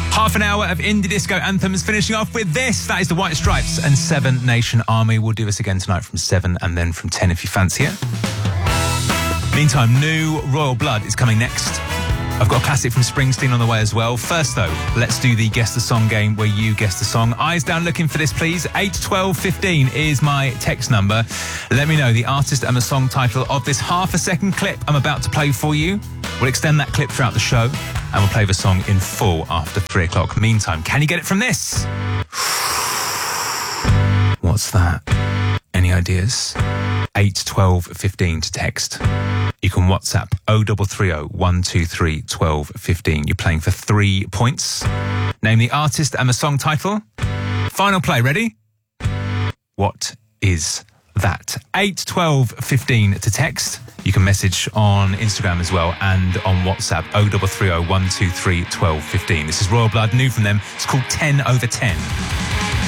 Half an hour of indie disco anthems, finishing off with this. That is the White Stripes and Seven Nation Army. We'll do this again tonight from 7 and then from 10 if you fancy it. Meantime, new Royal Blood is coming next. I've got a classic from Springsteen on the way as well. First, though, let's do the Guess the Song game where you guess the song. Eyes down looking for this, please. 8 12 15 is my text number. Let me know the artist and the song title of this half-a-second clip I'm about to play for you. We'll extend that clip throughout the show and we'll play the song in full after 3 o'clock. Meantime, can you get it from this? What's that? Any ideas? 8 12 15 to text. You can WhatsApp 0330 123 12 15. You're playing for 3 points. Name the artist and the song title. Final play, ready? What is that? 8 12 15 to text. You can message on Instagram as well and on WhatsApp 0330 123 12 15. This is Royal Blood, new from them. It's called 10 over 10.